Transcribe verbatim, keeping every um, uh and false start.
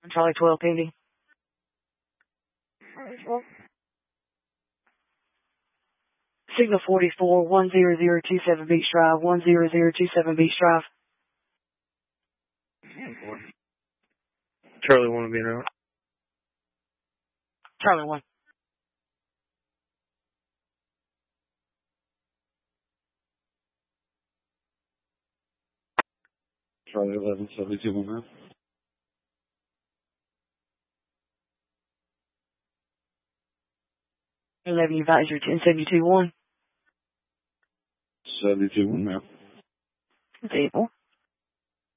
Charlie twelve pending. Signal forty-four, one zero zero two seven Beach Drive, one zero zero two seven Beach Drive. Charlie one will be around. Charlie one. Charlie eleven seventy-two one now. eleven advisor ten seventy-two one. seventy-two one now. Table.